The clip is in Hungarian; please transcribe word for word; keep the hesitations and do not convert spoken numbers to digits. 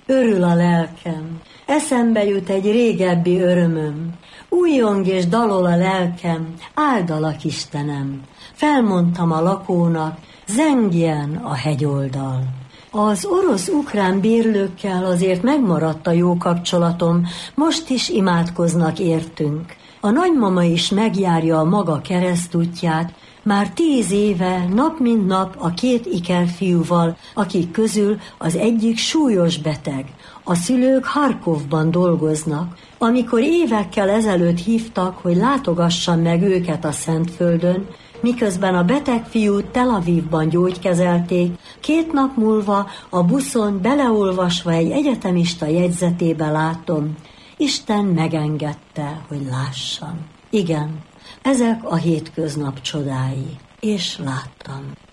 Örül a lelkem, eszembe jut egy régebbi örömöm. Újjong és dalol a lelkem, áldalak Istenem. Felmondtam a lakónak, zengjen a hegyoldal. Az orosz-ukrán bérlőkkel azért megmaradt a jó kapcsolatom, most is imádkoznak értünk. A nagymama is megjárja a maga keresztútját, már tíz éve, nap mint nap a két ikerfiúval, akik közül az egyik súlyos beteg. A szülők Harkovban dolgoznak. Amikor évekkel ezelőtt hívtak, hogy látogassam meg őket a Szentföldön, miközben a beteg fiút Tel Avivban gyógykezelték, két nap múlva a buszon beleolvasva egy egyetemista jegyzetébe látom, Isten megengedte, hogy lássam. Igen, ezek a hétköznap csodái, és láttam.